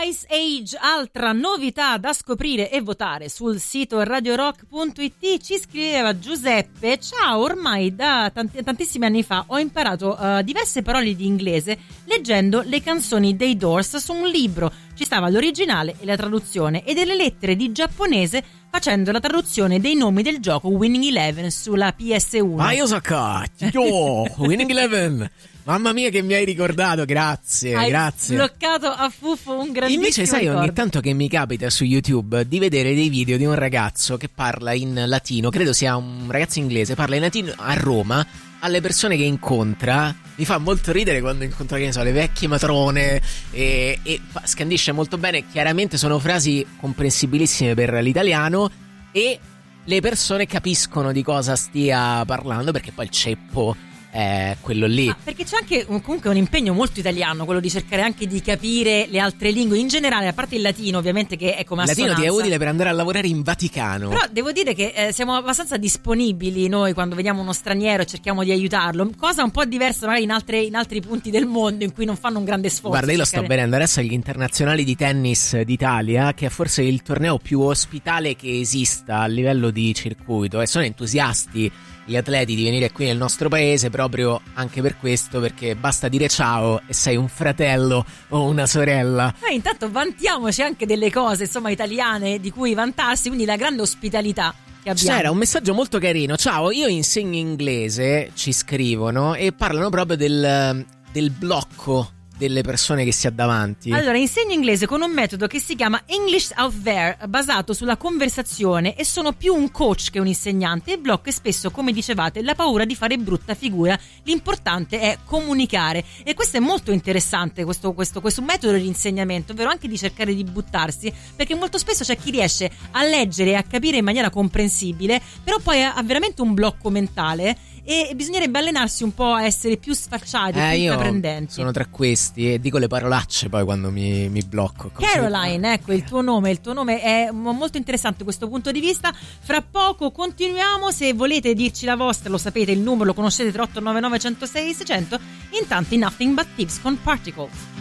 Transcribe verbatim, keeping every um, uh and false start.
Ice Age, altra novità da scoprire e votare sul sito radio rock punto it. Ci scriveva Giuseppe: ciao, ormai da tanti, tantissimi anni fa ho imparato uh, diverse parole di inglese leggendo le canzoni dei Doors su un libro. Ci stava l'originale e la traduzione, e delle lettere di giapponese facendo la traduzione dei nomi del gioco Winning Eleven sulla P S uno. Ayosaka, yo, Winning Eleven. Mamma mia che mi hai ricordato, grazie, hai grazie. Hai sbloccato a Fuffo un grandissimo Invece sai, ricordo. Ogni tanto che mi capita su YouTube di vedere dei video di un ragazzo che parla in latino, credo sia un ragazzo inglese, parla in latino a Roma alle persone che incontra. Mi fa molto ridere quando incontra, che ne so, le vecchie matrone e, e scandisce molto bene. Chiaramente sono frasi comprensibilissime per l'italiano e le persone capiscono di cosa stia parlando, perché poi il ceppo è quello lì. Ah, perché c'è anche un, comunque un impegno molto italiano, quello di cercare anche di capire le altre lingue in generale, a parte il latino ovviamente, che è come il latino assonanza. ti è utile per andare a lavorare in Vaticano. Però devo dire che eh, siamo abbastanza disponibili noi quando vediamo uno straniero e cerchiamo di aiutarlo, cosa un po' diversa magari in, altre, in altri punti del mondo in cui non fanno un grande sforzo. Guarda, io lo cercare... sto vedendo adesso agli internazionali di tennis d'Italia, che è forse il torneo più ospitale che esista a livello di circuito, e sono entusiasti gli atleti di venire qui nel nostro paese proprio anche per questo, perché basta dire ciao e sei un fratello o una sorella. Eh, intanto vantiamoci anche delle cose, insomma, italiane di cui vantarsi, quindi la grande ospitalità che abbiamo. C'era un messaggio molto carino: ciao, io insegno inglese, ci scrivono, e parlano proprio del, del blocco delle persone che si ha davanti. Allora, insegno inglese con un metodo che si chiama English Out There, basato sulla conversazione, e sono più un coach che un insegnante. Il blocco è spesso, come dicevate, la paura di fare brutta figura. L'importante è comunicare, e questo è molto interessante, questo, questo, questo metodo di insegnamento, ovvero anche di cercare di buttarsi, perché molto spesso c'è chi riesce a leggere e a capire in maniera comprensibile, però poi ha veramente un blocco mentale, e bisognerebbe allenarsi un po' a essere più sfacciati, eh, più io intraprendenti. Sono tra questi e dico le parolacce poi quando mi, mi blocco. Così. Caroline, ecco il tuo nome, il tuo nome è molto interessante questo punto di vista. Fra poco continuiamo, se volete dirci la vostra lo sapete, il numero lo conoscete, tre otto nove nove uno zero sei sei zero zero. Intanto i Nothing But Tips con Particles.